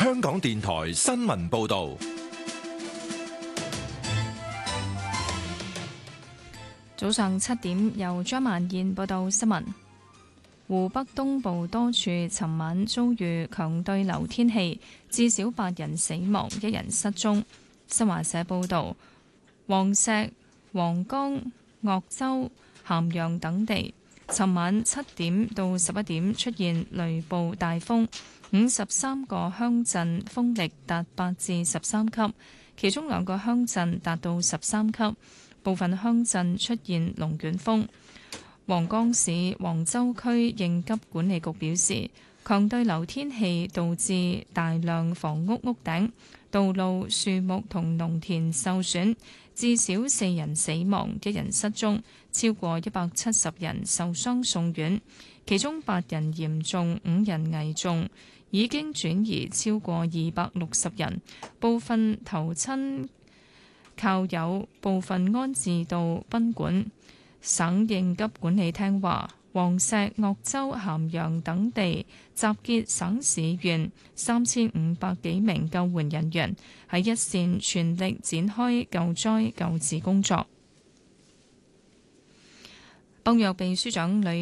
香港電台新聞報道。 早上7點，由張萬燕報道新聞。湖北東部多處尋晚遭遇強對流天氣，至少8人死亡，1人失蹤。新華社報道，黃石、黃岡、鄂州、咸陽等地尋晚7點到11點出現雷暴大風，53個鄉鎮風力達8至13級，其中2個鄉鎮達到13級，部分鄉鎮出現龍捲風。黃岡市黃州區應急管理局表示，強對流天氣導致大量房屋屋頂、道路、樹木同農田受損，至少4人死亡，1人失蹤，超過170人受傷送院，其中8人嚴重，5人危重，已經轉移超過260人，部分投親靠友，部分安置到賓館。省應急管理廳話，黃石、鄂州、咸陽等地集結省市縣3500幾名救援人員，喺一線全力展開救災救治工作。北約秘書長呂